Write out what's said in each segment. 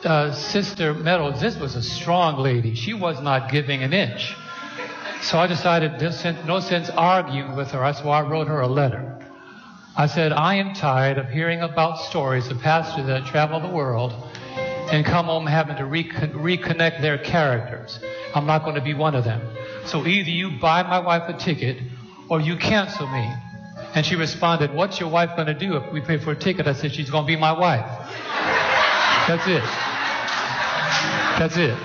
Sister Meadows, this was a strong lady. She was not giving an inch. So I decided no sense arguing with her. So I wrote her a letter. I said, I am tired of hearing about stories of pastors that travel the world and come home having to reconnect their characters. I'm not going to be one of them. So either you buy my wife a ticket or you cancel me. And she responded, what's your wife going to do if we pay for a ticket? I said, she's going to be my wife. That's it. That's it.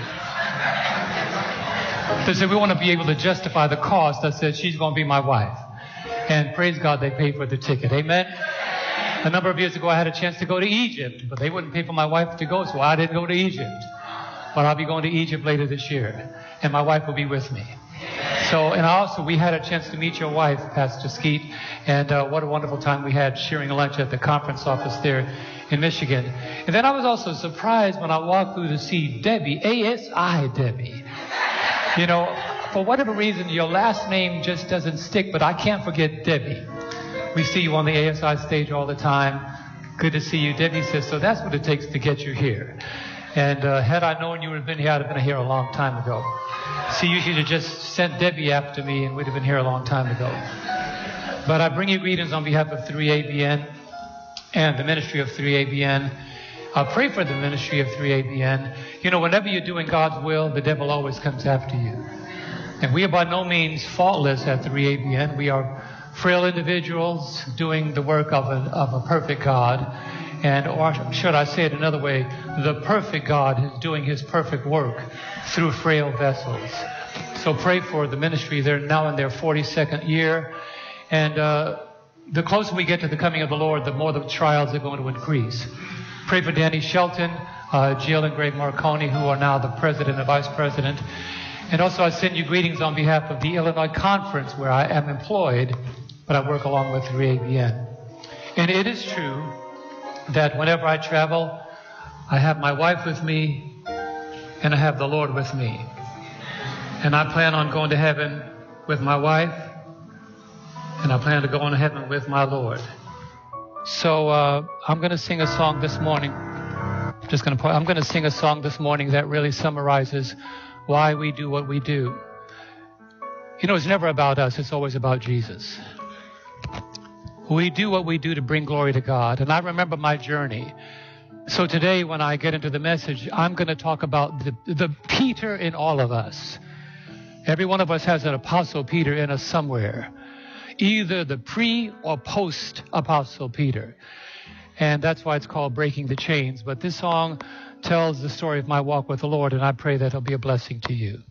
They said, we want to be able to justify the cost. I said, she's going to be my wife. And praise God, they paid for the ticket. Amen. A number of years ago, I had a chance to go to Egypt, but they wouldn't pay for my wife to go, so I didn't go to Egypt. But I'll be going to Egypt later this year, and my wife will be with me. So, and also, we had a chance to meet your wife, Pastor Skeet, and what a wonderful time we had sharing lunch at the conference office there in Michigan. And then I was also surprised when I walked through to see Debbie, ASI Debbie. You know, for whatever reason, your last name just doesn't stick, but I can't forget Debbie. We see you on the ASI stage all the time. Good to see you. Debbie says, so that's what it takes to get you here. And had I known you would have been here, I'd have been here a long time ago. See, you should have just sent Debbie after me and we'd have been here a long time ago. But I bring you greetings on behalf of 3ABN and the ministry of 3ABN. I pray for the ministry of 3ABN. You know, whenever you're doing God's will, the devil always comes after you. And we are by no means faultless at 3ABN. We are frail individuals doing the work of a perfect God. And, or should I say it another way, the perfect God is doing his perfect work through frail vessels. So pray for the ministry. They're now in their 42nd year. And the closer we get to the coming of the Lord, the more the trials are going to increase. Pray for Danny Shelton, Jill and Greg Marconi, who are now the president and vice president. And also I send you greetings on behalf of the Illinois Conference, where I am employed, but I work along with 3ABN. And it is true that whenever I travel, I have my wife with me and I have the Lord with me. And I plan on going to heaven with my wife, and I plan to go on to heaven with my Lord. So I'm going to sing a song this morning. I'm going to sing a song this morning that really summarizes why we do what we do. You know, it's never about us. It's always about Jesus. We do what we do to bring glory to God. And I remember my journey. So today, when I get into the message, I'm going to talk about the Peter in all of us. Every one of us has an Apostle Peter in us somewhere. Either the pre or post Apostle Peter. And that's why it's called Breaking the Chains. But this song tells the story of my walk with the Lord, and I pray that it'll be a blessing to you.